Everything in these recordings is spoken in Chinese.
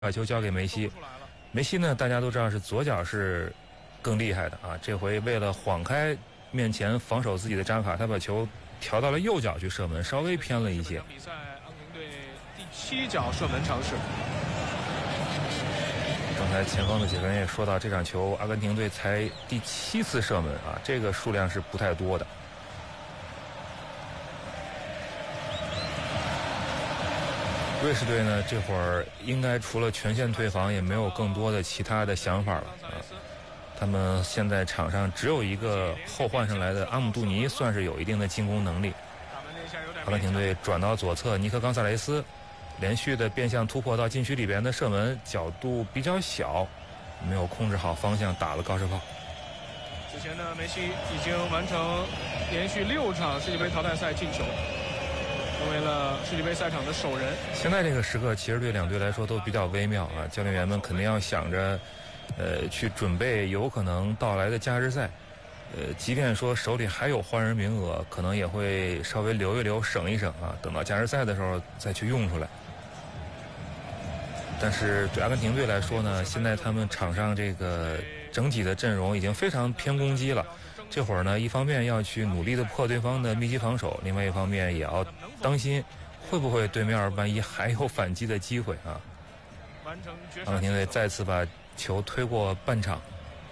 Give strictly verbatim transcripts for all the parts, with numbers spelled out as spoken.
把球交给梅西。梅西呢，大家都知道是左脚是更厉害的啊。这回为了晃开面前防守自己的扎卡，他把球调到了右脚去射门，稍微偏了一些。 比赛阿根廷队第七脚射门尝试。 刚才前方的解说员也说到，这场球阿根廷队才第七次射门啊，这个数量是不太多的。瑞士队呢，这会儿应该除了全线退防，也没有更多的其他的想法了啊。他们现在场上只有一个后换上来的阿姆杜尼，算是有一定的进攻能力。阿根廷队转到左侧，尼克冈萨雷斯连续的变向突破到禁区里边的射门，角度比较小，没有控制好方向，打了高射炮。 之前呢，梅西已经完成连续六场世界杯淘汰赛进球，成为了世界杯赛场的首人。 现在这个时刻，其实对两队来说都比较微妙啊。教练员们肯定要想着，呃，去准备有可能到来的加时赛。呃，即便说手里还有换人名额，可能也会稍微留一留，省一省啊，等到加时赛的时候再去用出来。但是对阿根廷队来说呢，现在他们场上这个整体的阵容已经非常偏攻击了。这会儿呢，一方面要去努力的破对方的密集防守，另外一方面也要当心会不会对面万一还有反击的机会啊。阿根廷队再次把球推过半场，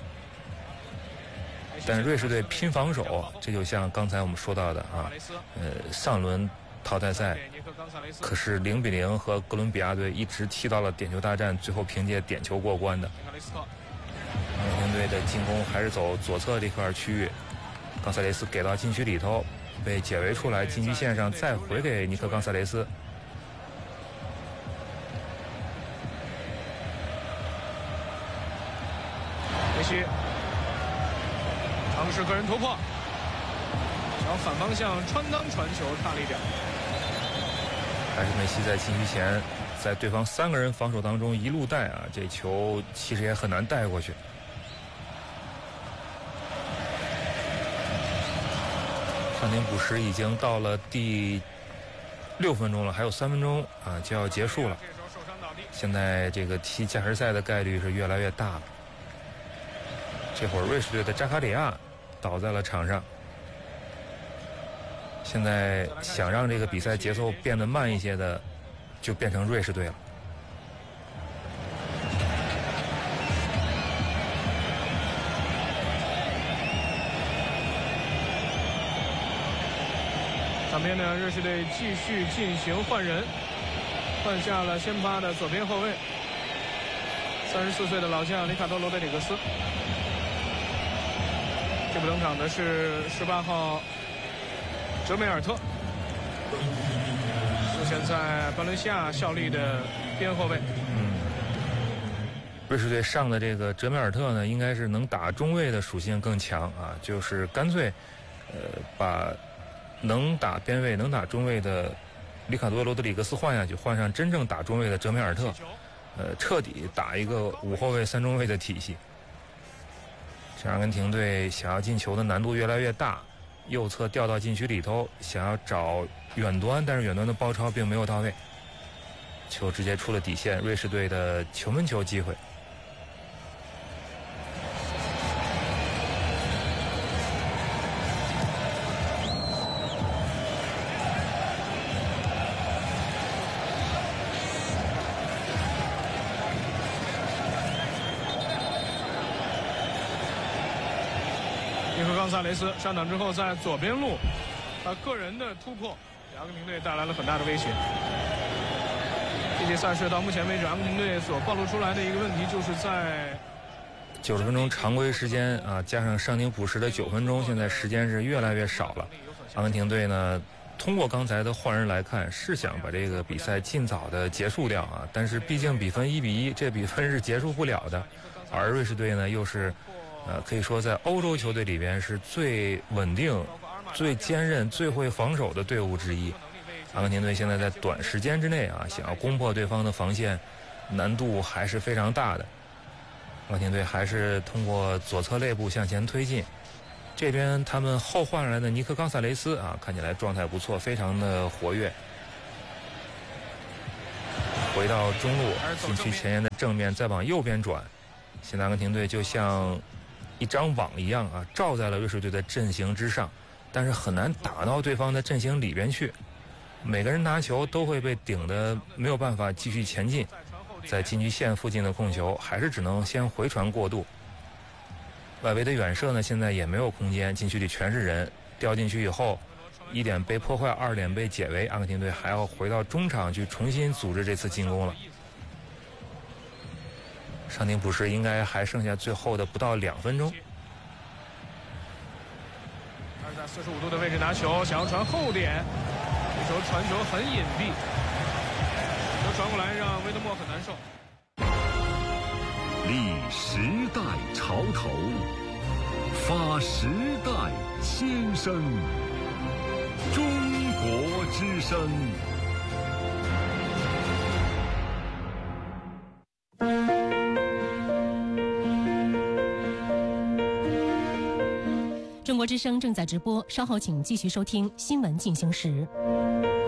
但瑞士队拼防守，这就像刚才我们说到的啊，呃，上轮淘汰赛可是零比零和哥伦比亚队一直踢到了点球大战，最后凭借点球过关的。阿根廷队的进攻还是走左侧这块区域，冈萨雷斯给到禁区里头，被解围出来，禁区线上再回给尼克冈萨雷斯。 梅西尝试个人突破，想反方向穿裆传球，差了一点。 还是梅西在禁区前，在对方三个人防守当中一路带啊，这球其实也很难带过去。暂停补时已经到了第六分钟了，还有三分钟啊就要结束了。现在这个踢加时赛的概率是越来越大了。这会儿瑞士队的扎卡里亚倒在了场上。现在想让这个比赛节奏变得慢一些的，就变成瑞士队了。 上边呢，瑞士队继续进行换人，换下了先发的左边后卫，三十四岁的老将里卡多·罗德里格斯。这不登场的是十八号哲梅尔特，目前在巴伦西亚效力的边后卫。 嗯，瑞士队上的这个哲梅尔特呢，应该是能打中卫的属性更强啊，就是干脆，呃，把能打边卫、能打中卫的里卡多·罗德里格斯换下去，换上真正打中卫的哲梅尔特，呃，彻底打一个五后卫三中卫的体系。这阿根廷队想要进球的难度越来越大，右侧掉到禁区里头，想要找远端，但是远端的包抄并没有到位，球直接出了底线，瑞士队的球门球机会。 尼克冈萨雷斯上场之后，在左边路，他个人的突破给阿根廷队带来了很大的威胁。这届赛事到目前为止，阿根廷队所暴露出来的一个问题，就是在九十分钟常规时间啊，加上伤停补时的九分钟，现在时间是越来越少了。阿根廷队呢，通过刚才的换人来看，是想把这个比赛尽早的结束掉啊，但是毕竟比分一比一，这比分是结束不了的。而瑞士队呢，又是呃，可以说在欧洲球队里边是最稳定、最坚韧、最会防守的队伍之一。阿根廷队现在在短时间之内啊，想要攻破对方的防线，难度还是非常大的。阿根廷队还是通过左侧肋部向前推进。这边他们后换来的尼克冈萨雷斯啊，看起来状态不错，非常的活跃。 回到中路禁区前沿的正面，再往右边转。现在阿根廷队就像一张网一样啊，罩在了瑞士队的阵型之上，但是很难打到对方的阵型里边去。每个人拿球都会被顶得没有办法继续前进，在禁区线附近的控球还是只能先回传过渡。外围的远射呢，现在也没有空间，禁区里全是人，掉进去以后，一点被破坏，二点被解围，阿根廷队还要回到中场去重新组织这次进攻了。伤停补时应该还剩下最后的不到两分钟。 他是在四十五度的位置拿球，想要传后点，这球传球很隐蔽，球传过来让威德莫很难受。 立时代潮头，发时代先声，中国之声。 中国之声正在直播，稍后请继续收听新闻进行时。